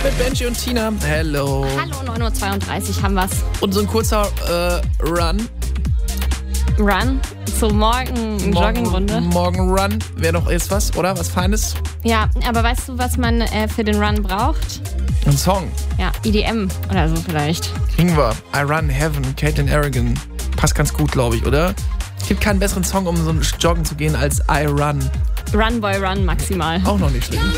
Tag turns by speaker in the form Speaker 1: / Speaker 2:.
Speaker 1: mit Benji und Tina. Hello.
Speaker 2: Hallo, 9.32 Uhr haben wir's.
Speaker 1: Und so ein kurzer Run.
Speaker 2: Run? So morgen Joggingrunde?
Speaker 1: Morgen Run wäre doch jetzt was, oder? Was Feines?
Speaker 2: Ja, aber weißt du, was man für den Run braucht?
Speaker 1: Ein Song.
Speaker 2: Ja, EDM oder so vielleicht.
Speaker 1: Kriegen wir. I Run Heaven, Caitlin Aragon. Passt ganz gut, glaube ich, oder? Es gibt keinen besseren Song, um so joggen zu gehen, als I Run.
Speaker 2: Run Boy Run maximal.
Speaker 1: Auch noch nicht schlecht.